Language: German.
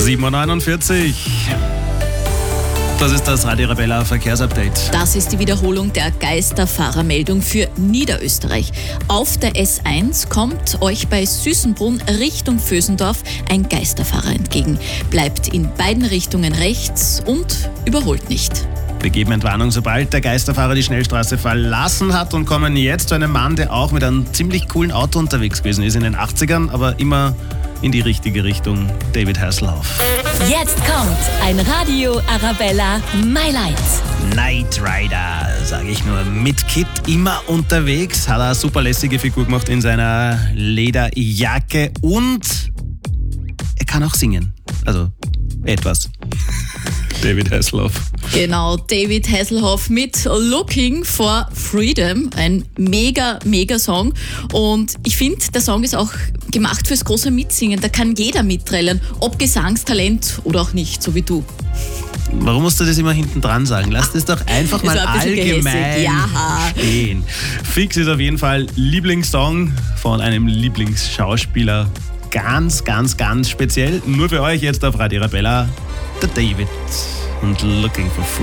7.49 Uhr. Das ist das Radio Arabella Verkehrsupdate. Das ist die Wiederholung der Geisterfahrermeldung für Niederösterreich. Auf der S1 kommt euch bei Süßenbrunn Richtung Vösendorf ein Geisterfahrer entgegen. Bleibt in beiden Richtungen rechts und überholt nicht. Wir geben Entwarnung, sobald der Geisterfahrer die Schnellstraße verlassen hat, und kommen jetzt zu einem Mann, der auch mit einem ziemlich coolen Auto unterwegs gewesen ist in den 80ern, aber immer in die richtige Richtung. David Hasselhoff. Jetzt kommt ein Radio Arabella My Light. Knight Rider, sage ich nur. Mit Kit immer unterwegs. Hat eine super lässige Figur gemacht in seiner Lederjacke. Und er kann auch singen. Also etwas. David Hasselhoff. Genau, David Hasselhoff mit Looking for Freedom. Ein mega Song. Und ich finde, der Song ist auch gemacht fürs große Mitsingen. Da kann jeder mitträllern, ob Gesangstalent oder auch nicht, so wie du. Warum musst du das immer hinten dran sagen? Lass das doch einfach mal allgemein stehen. Fix ist auf jeden Fall Lieblingssong von einem Lieblingsschauspieler. Ganz speziell. Nur für euch jetzt auf Radio Arabella, der David und Looking for Freedom.